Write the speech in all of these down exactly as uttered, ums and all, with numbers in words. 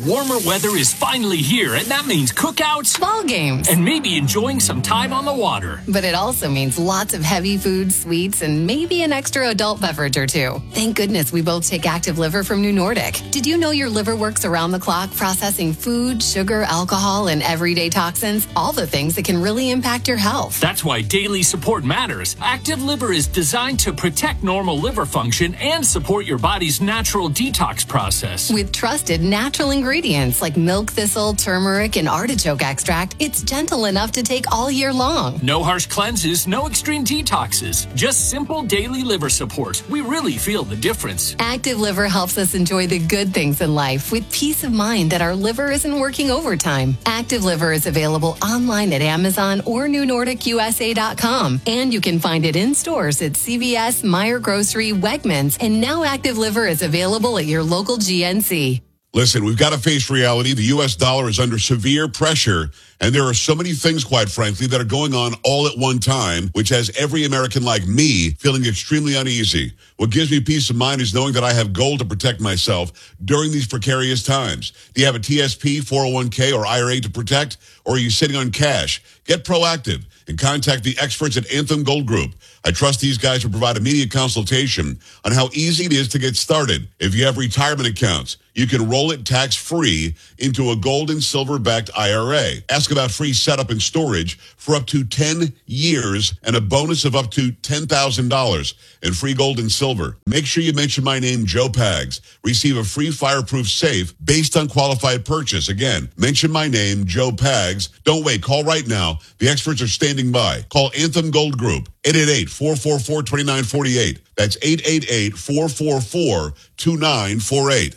Warmer weather is finally here, and that means cookouts, ball games, and maybe enjoying some time on the water. But it also means lots of heavy food, sweets, and maybe an extra adult beverage or two. Thank goodness we both take Active Liver from New Nordic. Did you know your liver works around the clock processing food, sugar, alcohol, and everyday toxins? All the things that can really impact your health. That's why daily support matters. Active Liver is designed to protect normal liver function and support your body's natural detox process. With trusted natural ingredients like milk thistle, turmeric, and artichoke extract, it's gentle enough to take all year long. No harsh cleanses, no extreme detoxes, just simple daily liver support. We really feel the difference. Active Liver helps us enjoy the good things in life with peace of mind that our liver isn't working overtime. Active Liver is available online at Amazon or new nordic u s a dot com, and you can find it in stores at C V S, Meijer Grocery, Wegmans, and now Active Liver is available at your local G N C. Listen, we've got to face reality. The U S dollar is under severe pressure, and there are so many things, quite frankly, that are going on all at one time, which has every American like me feeling extremely uneasy. What gives me peace of mind is knowing that I have gold to protect myself during these precarious times. Do you have a T S P, four oh one k, or I R A to protect, or are you sitting on cash? Get proactive and contact the experts at Anthem Gold Group. I trust these guys will provide immediate consultation on how easy it is to get started. If you have retirement accounts, you can roll it tax-free into a gold and silver-backed I R A. Ask about free setup and storage for up to ten years and a bonus of up to ten thousand dollars in free gold and silver. Make sure you mention my name, Joe Pags. Receive a free fireproof safe based on qualified purchase. Again, mention my name, Joe Pags. Don't wait. Call right now. The experts are standing by. Call Anthem Gold Group, eight eight eight, four four four, two nine four eight. That's eight eight eight, four four four, two nine four eight.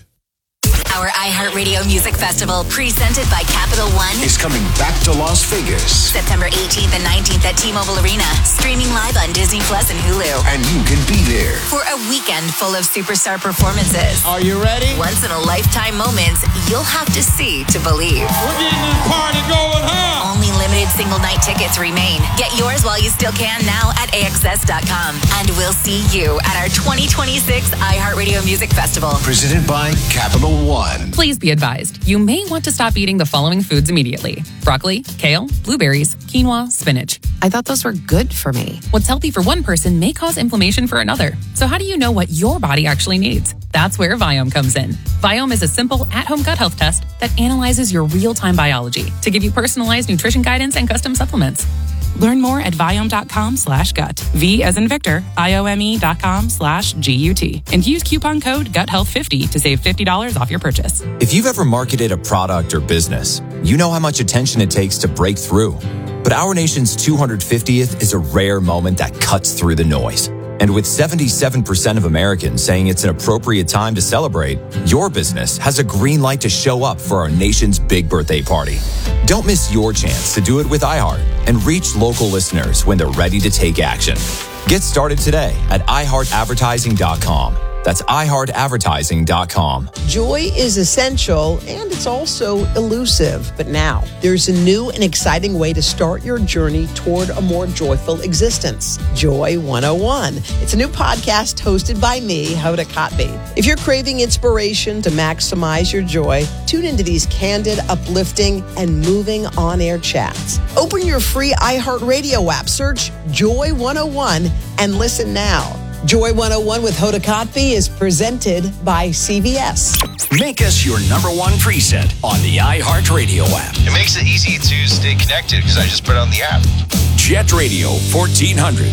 Our iHeartRadio Music Festival, presented by Capital One, is coming back to Las Vegas. September eighteenth and nineteenth at T-Mobile Arena. Streaming live on Disney Plus and Hulu. And you can be there for a weekend full of superstar performances. Are you ready? Once-in-a-lifetime moments you'll have to see to believe. We're getting this party going, huh? Only limited single-night tickets remain. Get yours while you still can now at A X S dot com. And we'll see you at our twenty twenty-six iHeartRadio Music Festival. Presented by Capital One. Please be advised, you may want to stop eating the following foods immediately. Broccoli, kale, blueberries, quinoa, spinach. I thought those were good for me. What's healthy for one person may cause inflammation for another. So how do you know what your body actually needs? That's where Viome comes in. Viome is a simple at-home gut health test that analyzes your real-time biology to give you personalized nutrition guidance and custom supplements. Learn more at Viome.com slash gut. V as in Victor, I-O-M-E dot com slash G-U-T. And use coupon code gut health fifty to save fifty dollars off your purchase. If you've ever marketed a product or business, you know how much attention it takes to break through. But our nation's two hundred fiftieth is a rare moment that cuts through the noise. And with seventy-seven percent of Americans saying it's an appropriate time to celebrate, your business has a green light to show up for our nation's big birthday party. Don't miss your chance to do it with iHeart and reach local listeners when they're ready to take action. Get started today at i heart advertising dot com. That's i heart advertising dot com. Joy is essential and it's also elusive. But now there's a new and exciting way to start your journey toward a more joyful existence. Joy one oh one. It's a new podcast hosted by me, Hoda Kotb. If you're craving inspiration to maximize your joy, tune into these candid, uplifting, and moving on-air chats. Open your free iHeartRadio app, search Joy one oh one, and listen now. Joy one oh one with Hoda Kotb is presented by C V S. Make us your number one preset on the iHeartRadio app. It makes it easy to stay connected because I just put it on the app. Jet Radio fourteen hundred.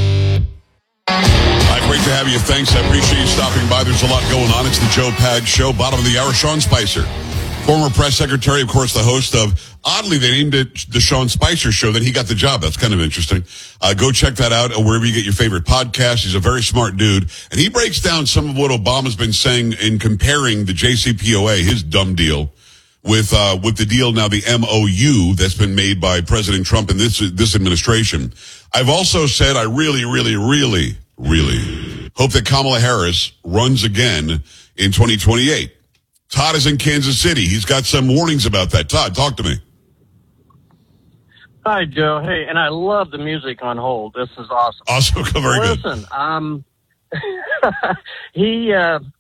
Hi, great to have you. Thanks. I appreciate you stopping by. There's a lot going on. It's the Joe Pags Show. Bottom of the hour, Sean Spicer. Former press secretary, of course, the host of, oddly, they named it the Sean Spicer Show. Then he got the job. That's kind of interesting. Uh, go check that out wherever you get your favorite podcast. He's a very smart dude. And he breaks down some of what Obama's been saying in comparing the J C P O A, his dumb deal, with uh, with the deal now, the M O U that's been made by President Trump and this this administration. I've also said I really, really, really, really hope that Kamala Harris runs again in twenty twenty-eight. Todd is in Kansas City. He's got some warnings about that. Todd, talk to me. Hi, Joe. Hey, and I love the music on hold. This is awesome. Awesome. Very Listen, good. um, he, uh,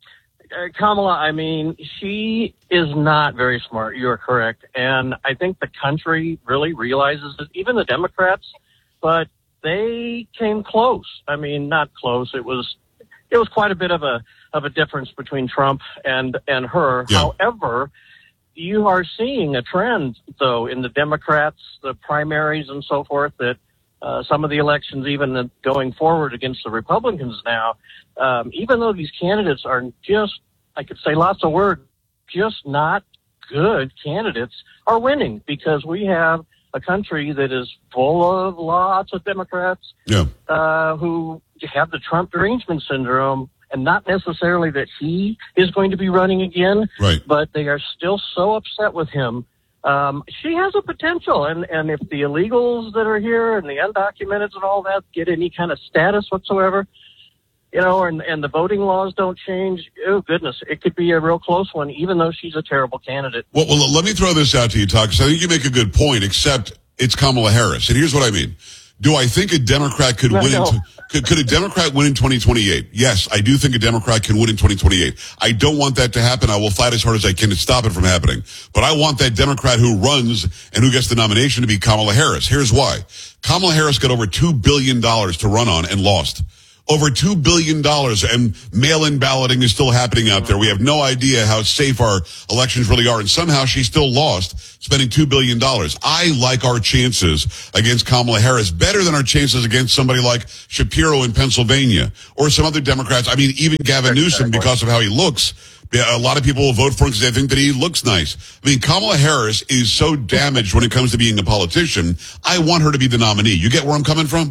uh, Kamala, I mean, she is not very smart. You are correct. And I think the country really realizes it, even the Democrats, but they came close. I mean, not close. It was it was quite a bit of a of a difference between Trump and, and her. Yeah. However, you are seeing a trend, though, in the Democrats, the primaries and so forth, that uh, some of the elections, even going forward against the Republicans now, um, even though these candidates are just, I could say lots of words, just not good candidates, are winning because we have a country that is full of lots of Democrats yeah. uh, who have the Trump derangement syndrome, and not necessarily that he is going to be running again, right. but they are still so upset with him. Um, she has a potential, and, and if the illegals that are here and the undocumented and all that get any kind of status whatsoever, you know, and, and the voting laws don't change, oh, goodness, it could be a real close one, even though she's a terrible candidate. Well, well let me throw this out to you, Todd, because I think you make a good point, except it's Kamala Harris. And here's what I mean. Do I think a Democrat could No, win? no. In, could, could a Democrat win in twenty twenty-eight? Yes, I do think a Democrat can win in twenty twenty-eight. I don't want that to happen. I will fight as hard as I can to stop it from happening. But I want that Democrat who runs and who gets the nomination to be Kamala Harris. Here's why. Kamala Harris got over two billion dollars to run on and lost. Over two billion dollars, and mail-in balloting is still happening out there. We have no idea how safe our elections really are, and somehow she still lost, spending two billion dollars. I like our chances against Kamala Harris better than our chances against somebody like Shapiro in Pennsylvania, or some other Democrats. I mean, even Gavin Newsom, because of how he looks. A lot of people will vote for him because they think that he looks nice. I mean, Kamala Harris is so damaged when it comes to being a politician. I want her to be the nominee. You get where I'm coming from?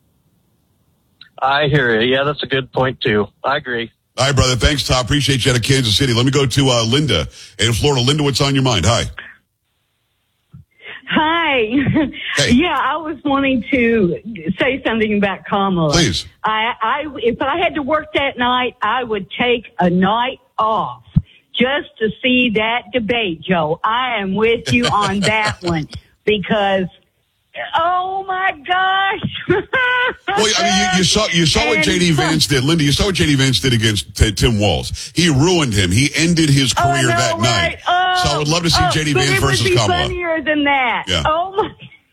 I hear you. Yeah, that's a good point, too. I agree. All right, brother. Thanks, Tom. Appreciate you out of Kansas City. Let me go to uh, Linda in Florida. Linda, what's on your mind? Hi. Hi. Hey. Yeah, I was wanting to say something about Kamala. Please. I, I, if I had to work that night, I would take a night off just to see that debate, Joe. I am with you on that one because, oh my gosh. Well, I mean, you, you saw you saw what And- J D Vance did, Linda. You saw what J D Vance did against t- Tim Walz. He ruined him. He ended his Oh, career no, that right. night. Oh, So I would love to see oh, J D but Vance it would versus be Kamala. funnier than that. Yeah. Oh my.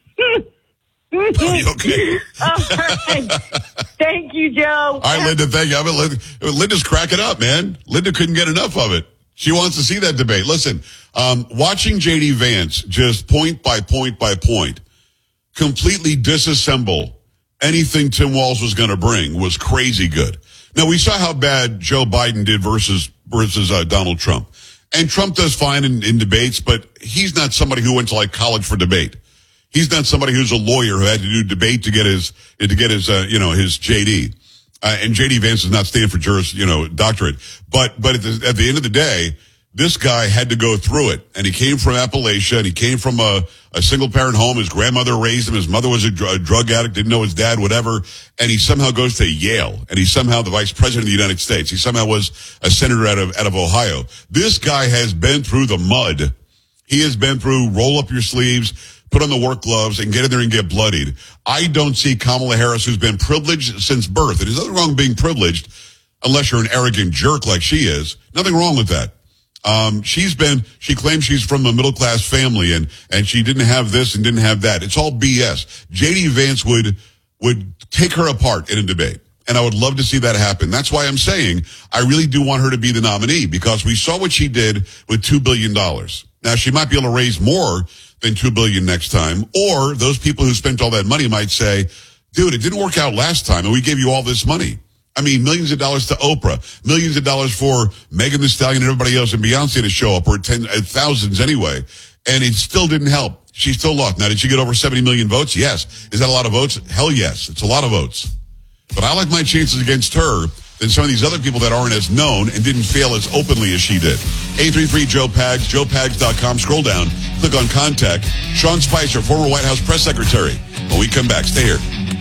Are you okay? All right. Thank you, Joe. All right, Linda. Thank you. I mean, Linda, Linda's cracking up, man. Linda couldn't get enough of it. She wants to see that debate. Listen, um, watching J D Vance just point by point by point completely disassemble anything Tim Walz was going to bring was crazy good. Now, we saw how bad Joe Biden did versus versus uh, Donald Trump. And Trump does fine in, in debates, but he's not somebody who went to like college for debate. He's not somebody who's a lawyer who had to do debate to get his to get his uh, you know his J D. Uh, and J D Vance does not stand for juris, you know, doctorate. But but at the, at the end of the day, this guy had to go through it, and he came from Appalachia, and he came from a, a single-parent home. His grandmother raised him. His mother was a, dr- a drug addict, didn't know his dad, whatever. And he somehow goes to Yale, and he's somehow the vice president of the United States. He somehow was a senator out of out of Ohio. This guy has been through the mud. He has been through roll up your sleeves, put on the work gloves, and get in there and get bloodied. I don't see Kamala Harris, who's been privileged since birth. And there's nothing wrong with being privileged unless you're an arrogant jerk like she is. Nothing wrong with that. Um, she's been, she claims she's from a middle-class family and, and she didn't have this and didn't have that. It's all B S. J D Vance would, would take her apart in a debate. And I would love to see that happen. That's why I'm saying I really do want her to be the nominee because we saw what she did with two billion dollars. Now, she might be able to raise more than two billion dollars next time. Or those people who spent all that money might say, dude, it didn't work out last time and we gave you all this money. I mean, millions of dollars to Oprah, millions of dollars for Megan Thee Stallion and everybody else and Beyonce to show up, or ten, uh, thousands anyway. And it still didn't help. She still lost. Now, did she get over seventy million votes? Yes. Is that a lot of votes? Hell yes. It's a lot of votes. But I like my chances against her than some of these other people that aren't as known and didn't fail as openly as she did. eight three three Joe Pags, joe pags dot com. Scroll down, click on contact. Sean Spicer, former White House press secretary. When we come back, stay here.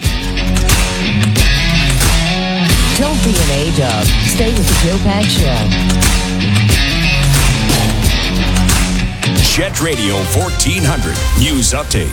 Don't be an A-dub. Stay with the Joe Pags Show. Jet Radio fourteen hundred News Update.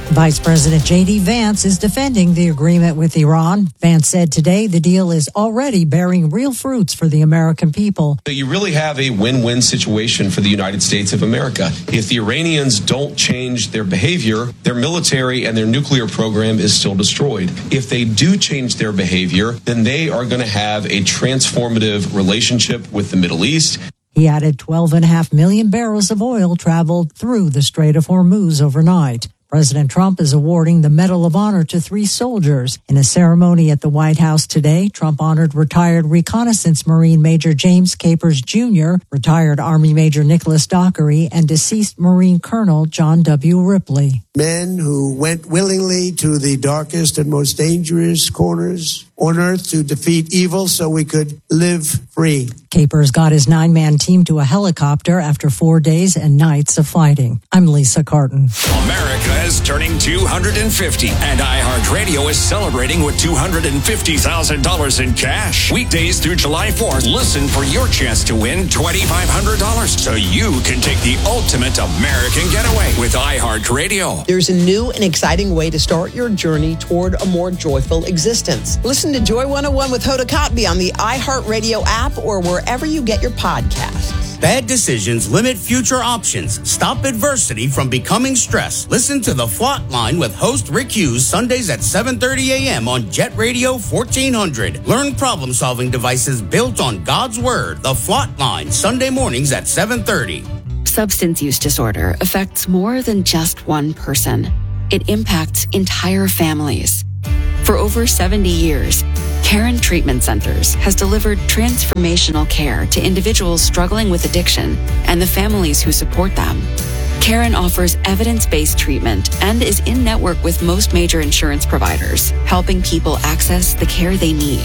Vice President J D. Vance is defending the agreement with Iran. Vance said today the deal is already bearing real fruits for the American people. You really have a win-win situation for the United States of America. If the Iranians don't change their behavior, their military and their nuclear program is still destroyed. If they do change their behavior, then they are going to have a transformative relationship with the Middle East. He added twelve and a half million barrels of oil traveled through the Strait of Hormuz overnight. President Trump is awarding the Medal of Honor to three soldiers. In a ceremony at the White House today, Trump honored retired Reconnaissance Marine Major James Capers Junior, retired Army Major Nicholas Dockery, and deceased Marine Colonel John W. Ripley. Men who went willingly to the darkest and most dangerous corners on earth to defeat evil so we could live free. Capers got his nine-man team to a helicopter after four days and nights of fighting. I'm Lisa Carton. America is turning two hundred fifty, and iHeartRadio is celebrating with two hundred fifty thousand dollars in cash. Weekdays through July fourth, listen for your chance to win twenty-five hundred dollars so you can take the ultimate American getaway with iHeartRadio. There's a new and exciting way to start your journey toward a more joyful existence. Listen to Joy one oh one with Hoda Kotb on the iHeartRadio app or wherever you get your podcasts. Bad decisions limit future options. Stop adversity from becoming stress. Listen to The Flot Line with host Rick Hughes Sundays at seven thirty a.m. on Jet Radio fourteen hundred. Learn problem-solving devices built on God's Word. The Flot Line, Sunday mornings at seven thirty. Substance use disorder affects more than just one person. It impacts entire families. For over seventy years, Caron Treatment Centers has delivered transformational care to individuals struggling with addiction and the families who support them. Caron offers evidence-based treatment and is in network with most major insurance providers, helping people access the care they need.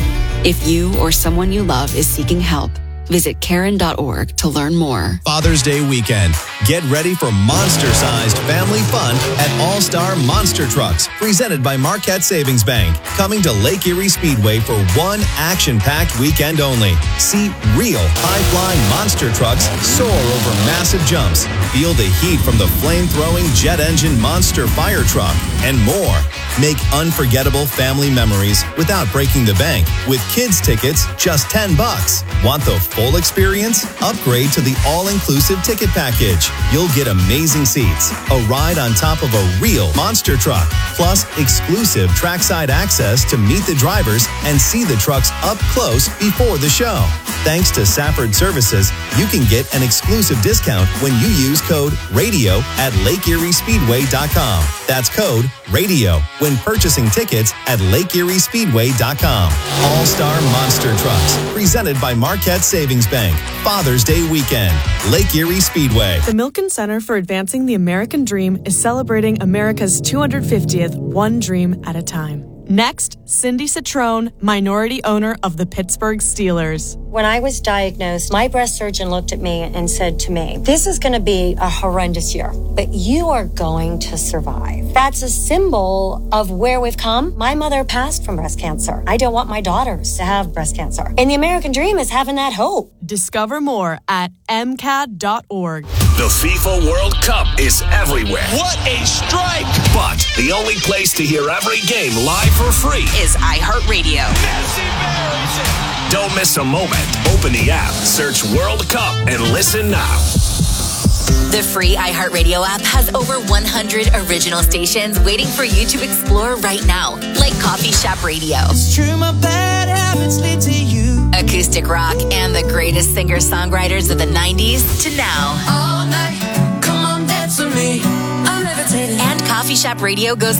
If you or someone you love is seeking help, visit Caron dot org to learn more. Father's Day weekend. Get ready for monster-sized family fun at All-Star Monster Trucks, presented by Marquette Savings Bank. Coming to Lake Erie Speedway for one action-packed weekend only. See real high-flying monster trucks soar over massive jumps. Feel the heat from the flame-throwing jet engine monster fire truck, and more. Make unforgettable family memories without breaking the bank with kids tickets just ten bucks. Want the full experience? Upgrade to the all-inclusive ticket package. You'll get amazing seats, a ride on top of a real monster truck, plus exclusive trackside access to meet the drivers and see the trucks up close before the show. Thanks to Safford Services, you can get an exclusive discount when you use code RADIO at Lake Erie Speedway dot com. That's code RADIO when purchasing tickets at Lake Erie Speedway dot com. All-Star Monster Trucks, presented by Marquette Savings Bank. Father's Day weekend, Lake Erie Speedway. The Milken Center for Advancing the American Dream is celebrating America's two hundred fiftieth One Dream at a Time. Next, Cindy Citrone, minority owner of the Pittsburgh Steelers. When I was diagnosed, my breast surgeon looked at me and said to me, this is going to be a horrendous year, but you are going to survive. That's a symbol of where we've come. My mother passed from breast cancer. I don't want my daughters to have breast cancer. And the American dream is having that hope. Discover more at M C A D dot org. The FIFA World Cup is everywhere. What a strike! But the only place to hear every game live for free is iHeartRadio. Don't miss a moment. Open the app, search World Cup, and listen now. The free iHeartRadio app has over one hundred original stations waiting for you to explore right now, like Coffee Shop Radio, It's true, my bad habits lead to you. acoustic rock, and the greatest singer-songwriters of the nineties to now. All night, come on, dance with me. I'm levitating. And Coffee Shop Radio goes